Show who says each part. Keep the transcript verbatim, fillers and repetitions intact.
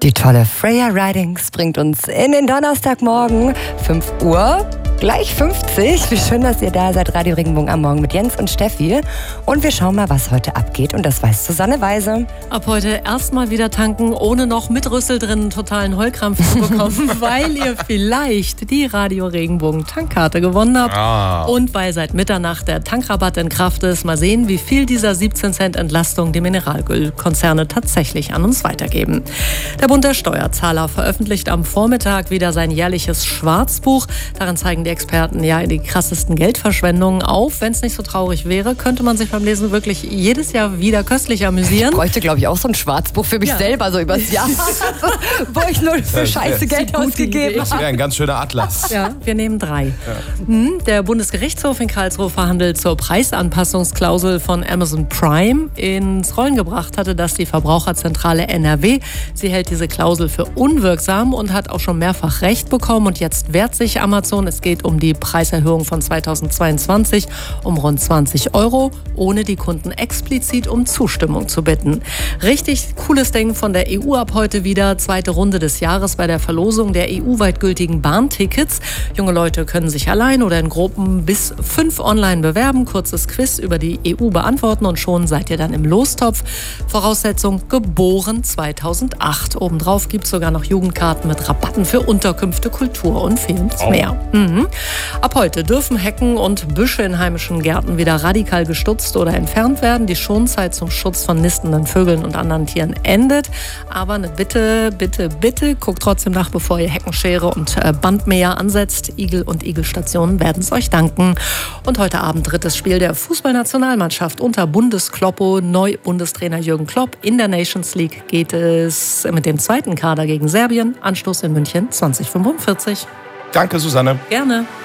Speaker 1: Die tolle Freya Ridings bringt uns in den Donnerstagmorgen, fünf Uhr, gleich fünfzig. Wie schön, dass ihr da seid. Radio Regenbogen am Morgen mit Jens und Steffi. Und wir schauen mal, was heute abgeht. Und das weiß Susanne Weise.
Speaker 2: Ab heute erstmal wieder tanken, ohne noch mit Rüssel drin einen totalen Heulkrampf zu bekommen, weil ihr vielleicht die Radio Regenbogen Tankkarte gewonnen habt.
Speaker 3: Ah.
Speaker 2: Und weil seit Mitternacht der Tankrabatt in Kraft ist. Mal sehen, wie viel dieser siebzehn Cent Entlastung die Mineralölkonzerne tatsächlich an uns weitergeben. Der Bund der Steuerzahler veröffentlicht am Vormittag wieder sein jährliches Schwarzbuch. Darin zeigen die Experten ja die krassesten Geldverschwendungen auf. Wenn es nicht so traurig wäre, könnte man sich beim Lesen wirklich jedes Jahr wieder köstlich amüsieren.
Speaker 1: Ich bräuchte, glaube ich, auch so ein Schwarzbuch für mich
Speaker 2: Ja.
Speaker 1: selber, so übers Jahr, wo ich nur für scheiße Geld ausgegeben
Speaker 3: Das
Speaker 1: habe.
Speaker 3: wäre ein ganz schöner Atlas.
Speaker 2: Ja, wir nehmen drei. Hm, der Bundesgerichtshof in Karlsruhe verhandelt zur Preisanpassungsklausel von Amazon Prime. Ins Rollen gebracht hatte das die Verbraucherzentrale N R W. Sie hält diese Klausel für unwirksam und hat auch schon mehrfach Recht bekommen. Und jetzt wehrt sich Amazon. Es geht um die Preiserhöhung von zweitausendzweiundzwanzig um rund zwanzig Euro, ohne die Kunden explizit um Zustimmung zu bitten. Richtig cooles Ding von der E U ab heute wieder. Zweite Runde des Jahres bei der Verlosung der E U-weit gültigen Bahntickets. Junge Leute können sich allein oder in Gruppen bis fünf online bewerben. Kurzes Quiz über die E U beantworten und schon seid ihr dann im Lostopf. Voraussetzung: geboren zweitausendacht. Obendrauf gibt es sogar noch Jugendkarten mit Rabatten für Unterkünfte, Kultur und vieles
Speaker 3: Oh.
Speaker 2: mehr. Mhm. Ab heute dürfen Hecken und Büsche in heimischen Gärten wieder radikal gestutzt oder entfernt werden. Die Schonzeit zum Schutz von nistenden Vögeln und anderen Tieren endet. Aber eine Bitte, bitte, bitte, guckt trotzdem nach, bevor ihr Heckenschere und äh, Bandmäher ansetzt. Igel und Igelstationen werden es euch danken. Und heute Abend drittes Spiel der Fußballnationalmannschaft unter Bundeskloppo. Neu Bundestrainer Jürgen Klopp. In der Nations League geht es mit dem zweiten Kader gegen Serbien. Anstoß in München zwanzig fünfundvierzig.
Speaker 3: Danke, Susanne.
Speaker 2: Gerne.